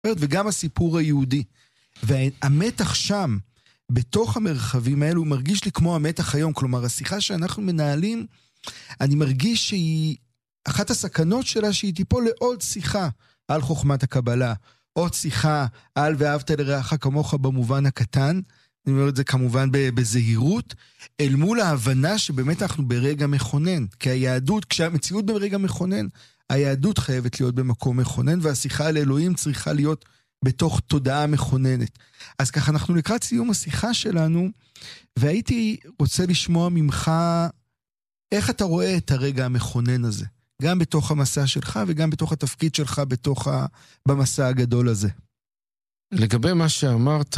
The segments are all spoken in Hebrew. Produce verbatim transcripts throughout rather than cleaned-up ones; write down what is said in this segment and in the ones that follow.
וגם הסיפור היהודי. והמתח שם, בתוך המרחבים האלו, מרגיש לי כמו המתח היום. כלומר, השיחה שאנחנו מנהלים, אני מרגיש שהיא, אחת הסכנות שלה שהיא תיפול לעוד שיחה על חוכמת הקבלה, עוד שיחה על ואהבת לרעך כמוך במובן הקטן, אני אומר את זה כמובן בזהירות, אל מול ההבנה שבאמת אנחנו ברגע מכונן, כי היהדות, כשהמציאות ברגע מכונן, היהדות חייבת להיות במקום מכונן, והשיחה על אלוהים צריכה להיות בתוך תודעה מכוננת. אז ככה אנחנו לקראת סיום השיחה שלנו, והייתי רוצה לשמוע ממך, איך אתה רואה את הרגע המכונן הזה, גם בתוך המסע שלך, וגם בתוך התפקיד שלך, בתוך ה... במסע הגדול הזה. לגבי מה שאמרת,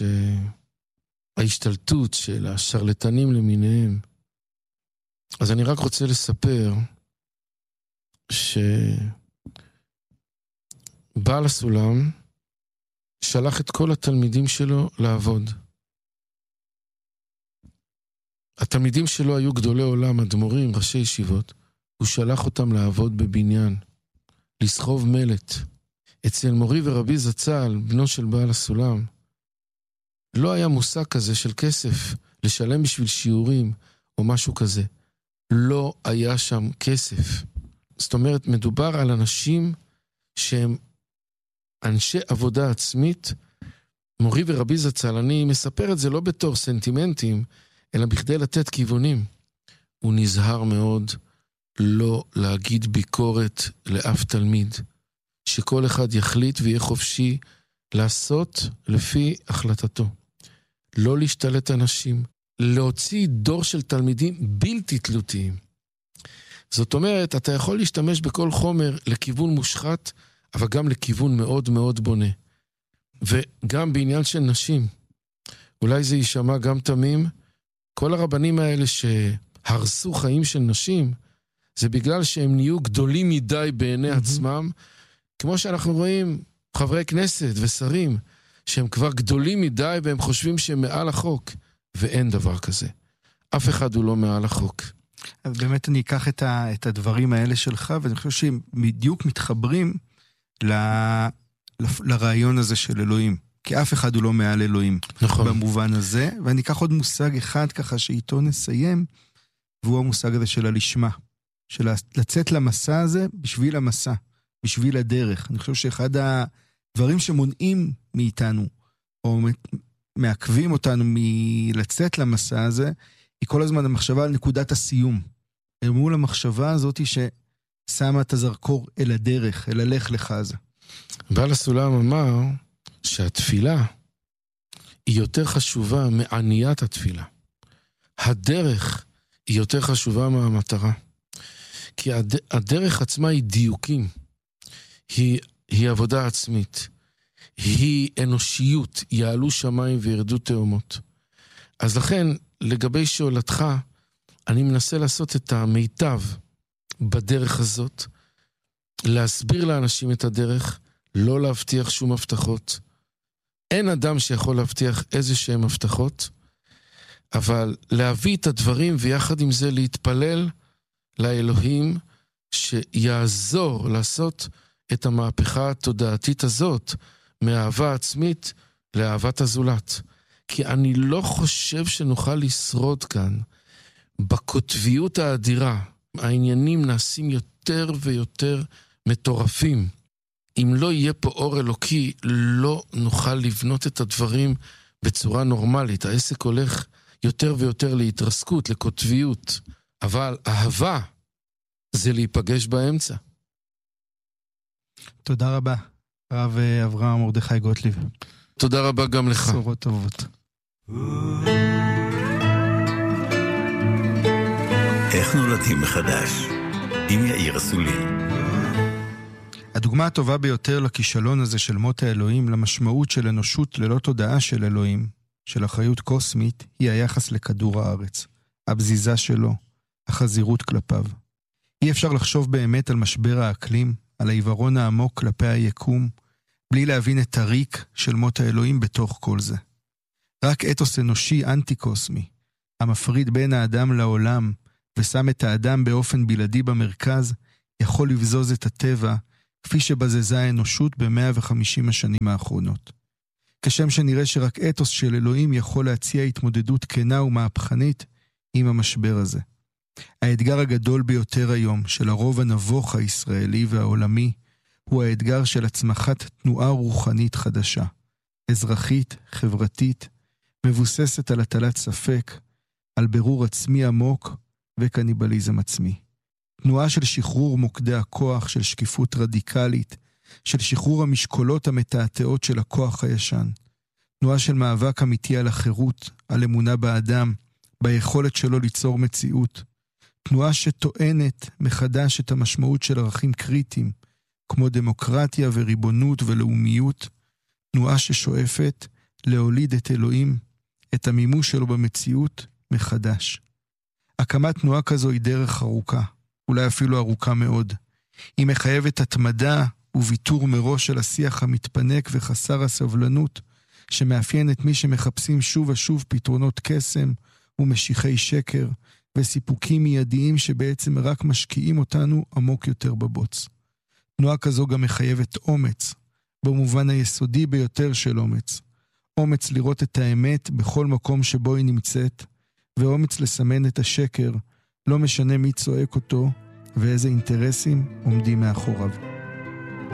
שההשתלטות של השרלטנים למיניהם, אז אני רק רוצה לספר, שבעל הסולם, שלח את כל התלמידים שלו לעבוד. התלמידים שלו היו גדולי עולם, אדמו"רים, ראשי ישיבות, הוא שלח אותם לעבוד בבניין, לסחוב מלט. אצל מורי ורבי זצ"ל, בנו של בעל הסולם, לא היה מושג כזה של כסף, לשלם בשביל שיעורים או משהו כזה. לא היה שם כסף. זאת אומרת, מדובר על אנשים שהם אנשי עבודה עצמית. מורי ורבי זצ"ל, אני מספר את זה לא בתור סנטימנטים, אלא בכדי לתת כיוונים. הוא נזהר מאוד לא להגיד ביקורת לאף תלמיד, שכל אחד יחליט ויהיה חופשי לעשות לפי החלטתו. לא להשתלט אנשים, להוציא דור של תלמידים בלתי תלותיים. זאת אומרת, אתה יכול להשתמש בכל חומר לכיוון מושחת, אבל גם לכיוון מאוד מאוד בונה. וגם בעניין של נשים, אולי זה יישמע גם תמים, כל הרבנים האלה שהרסו חיים של נשים, זה בגלל שהם נהיו גדולים מדי בעיני mm-hmm. עצמם, כמו שאנחנו רואים חברי כנסת ושרים, שהם כבר גדולים מדי והם חושבים שהם מעל החוק, ואין דבר כזה. אף אחד הוא לא מעל החוק. אז באמת אני אקח את, ה, את הדברים האלה שלך, ואני חושב שהם בדיוק מתחברים ל, ל, לרעיון הזה של אלוהים. כי אף אחד הוא לא מעל אלוהים. נכון. במובן הזה, ואני אקח עוד מושג אחד ככה שאיתו נסיים, והוא המושג הזה של הלשמה. של לצאת למסע הזה בשביל המסע, בשביל הדרך. אני חושב שאחד הדברים שמונעים מאיתנו, או מעכבים אותנו מלצאת למסע הזה, היא כל הזמן המחשבה על נקודת הסיום. אל מול המחשבה הזאת ששמה את הזרקור אל הדרך, אל הלך לך הזה. בעל הסולם אמר שהתפילה היא יותר חשובה מעניית התפילה. הדרך היא יותר חשובה מהמטרה. כי הד... הדרך עצמה היא דיוקים. היא, היא עבודה עצמית. היא אנושיות. יעלו שמיים וירדו תאומות. אז לכן, לגבי שאלתך, אני מנסה לעשות את המיטב בדרך הזאת, להסביר לאנשים את הדרך, לא להבטיח שום הבטחות. אין אדם שיכול להבטיח איזה שהם הבטחות, אבל להביא את הדברים ויחד עם זה להתפלל לאלוהים שיעזור לעשות את המהפכה התודעתית הזאת מאהבה עצמית לאהבת הזולת. כי אני לא חושב שנוכל לשרוד כאן בקוטביות האדירה. העניינים נעשים יותר ויותר מטורפים. אם לא יהיה פה אור אלוקי, לא נוכל לבנות את הדברים בצורה נורמלית. העסק הולך יותר ויותר להתרסקות, לקוטביות. אבל אהבה זה להיפגש באמצע. תודה רבה, הרב אברהם מרדכי גוטליב. תודה רבה גם לך. בשורות טובות. איך נולדים מחדש? עם יאיר אסולי. הדוגמה הטובה ביותר לכישלון הזה של מות האלוהים, למשמעות של אנושות ללא תודעה של אלוהים, של אחריות קוסמית, היא היחס לכדור הארץ. הבזיזה שלו, החזירות כלפיו. אי אפשר לחשוב באמת על משבר האקלים, על העיוורון העמוק כלפי היקום, בלי להבין את הריק של מות האלוהים בתוך כל זה. רק אתוס אנושי אנטי-קוסמי, המפריד בין האדם לעולם, ושם את האדם באופן בלעדי במרכז, יכול לבזוז את הטבע, כפי שבזזה האנושות ב-מאה וחמישים השנים האחרונות. כשם שנראה שרק אתוס של אלוהים יכול להציע התמודדות כנה ומהפכנית עם המשבר הזה. האתגר הגדול ביותר היום של הרוב הנבוך הישראלי והעולמי הוא האתגר של הצמחת תנועה רוחנית חדשה, אזרחית, חברתית, מבוססת על הטלת ספק, על בירור עצמי עמוק וקניבליזם עצמי. תנועה של שחרור מוקדי הכוח, של שקיפות רדיקלית, של שחרור המשקולות המתעתעות של הכוח הישן. תנועה של מאבק אמיתי על החירות, על אמונה באדם, ביכולת שלו ליצור מציאות. תנועה שטוענת מחדש את המשמעות של ערכים קריטיים, כמו דמוקרטיה וריבונות ולאומיות. תנועה ששואפת להוליד את אלוהים, את המימוש שלו במציאות, מחדש. הקמת תנועה כזו היא דרך ארוכה, אולי אפילו ארוכה מאוד. היא מחייבת התמדה וויתור מראש של השיח המתפנק וחסר הסבלנות, שמאפיין את מי שמחפשים שוב ושוב פתרונות קסם ומשיחי שקר, וסיפוקים מיידיים שבעצם רק משקיעים אותנו עמוק יותר בבוץ. תנועה כזו גם מחייבת אומץ, במובן היסודי ביותר של אומץ. אומץ לראות את האמת בכל מקום שבו היא נמצאת, ואומץ לסמן את השקר, לא משנה מי צועק אותו ואיזה אינטרסים עומדים מאחוריו.